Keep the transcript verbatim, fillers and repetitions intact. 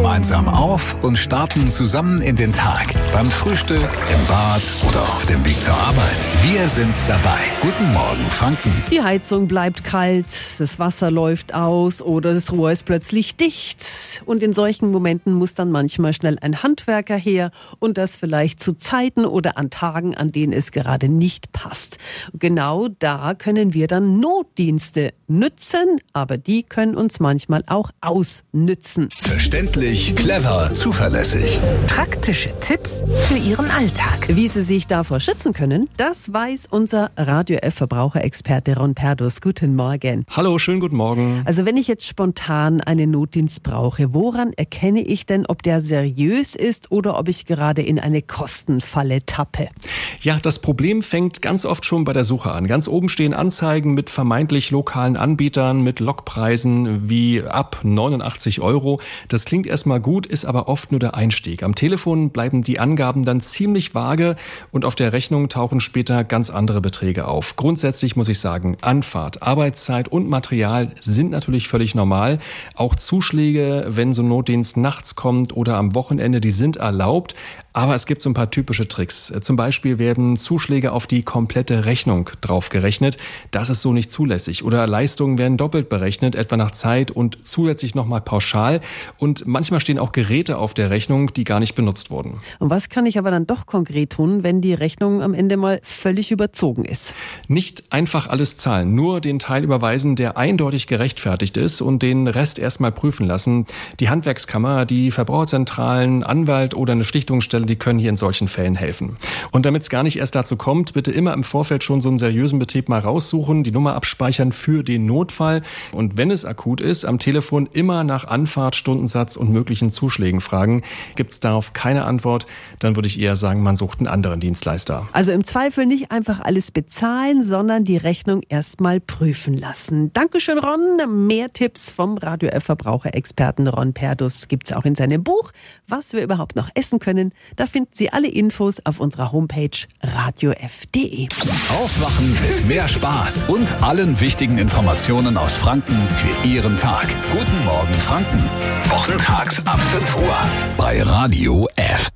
gemeinsam auf und starten zusammen in den Tag. Beim Frühstück, im Bad oder auf dem Weg zur Arbeit. Wir sind dabei. Guten Morgen, Franken. Die Heizung bleibt kalt, das Wasser läuft aus oder das Rohr ist plötzlich dicht. Und in solchen Momenten muss dann manchmal schnell ein Handwerker her und das vielleicht zu Zeiten oder an Tagen, an denen es gerade nicht passt. Genau da können wir dann Notdienste nützen, aber die können uns manchmal auch ausnützen. Verständlich, clever, zuverlässig. Praktische Tipps für Ihren Alltag. Wie Sie sich davor schützen können, das weiß unser Radio F-Verbraucherexperte Ron Perdus. Guten Morgen. Hallo, schönen guten Morgen. Also wenn ich jetzt spontan einen Notdienst brauche, woran erkenne ich denn, ob der seriös ist oder ob ich gerade in eine Kostenfalle tappe? Ja, das Problem fängt ganz oft schon bei der Suche an. Ganz oben stehen Anzeigen mit vermeintlich lokalen Anbietern, mit Lokpreisen wie ab neunundachtzig Euro. Das klingt erstmal gut, ist aber oft nur der Einstieg. Am Telefon bleiben die Angaben dann ziemlich vage und auf der Rechnung tauchen später ganz andere Beträge auf. Grundsätzlich muss ich sagen, Anfahrt, Arbeitszeit und Material sind natürlich völlig normal. Auch Zuschläge, wenn so ein Notdienst nachts kommt oder am Wochenende, die sind erlaubt. Aber es gibt so ein paar typische Tricks. Zum Beispiel werden Zuschläge auf die komplette Rechnung draufgerechnet. Das ist so nicht zulässig. Oder Leistungen werden doppelt berechnet, etwa nach Zeit und zusätzlich nochmal pauschal. Und manchmal stehen auch Geräte auf der Rechnung, die gar nicht benutzt wurden. Und was kann ich aber dann doch konkret tun, wenn die Rechnung am Ende mal völlig überzogen ist? Nicht einfach alles zahlen, nur den Teil überweisen, der eindeutig gerechtfertigt ist und den Rest erstmal prüfen lassen. Die Handwerkskammer, die Verbraucherzentralen, Anwalt oder eine Schlichtungsstelle, die können hier in solchen Fällen helfen. Und damit es gar nicht erst dazu kommt, bitte immer im Vorfeld schon so einen seriösen Betrieb mal raussuchen, die Nummer abspeichern für den Notfall. Und wenn es akut ist, am Telefon immer nach Anfahrt, Stundensatz und möglichen Zuschlägen fragen. Gibt es darauf keine Antwort, dann würde ich eher sagen, man sucht einen anderen Dienstleister. Also im Zweifel nicht einfach alles bezahlen, sondern die Rechnung erstmal prüfen lassen. Dankeschön, Ron. Mehr Tipps vom Radio F-Verbraucherexperten Ron Perdus gibt es auch in seinem Buch, was wir überhaupt noch essen können. Da finden Sie alle Infos auf unserer Homepage radio f punkt d e. Aufwachen mit mehr Spaß und allen wichtigen Informationen aus Franken für Ihren Tag. Guten Morgen, Franken. Wochentags ab fünf Uhr bei Radio F.